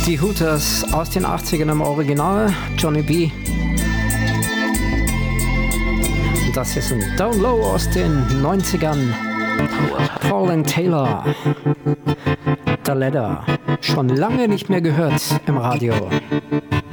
Die Hooters aus den 80ern im Original, Johnny B. Und das ist ein Down Low aus den 90ern, Paul and Taylor, The Ladder. Schon lange nicht mehr gehört im Radio.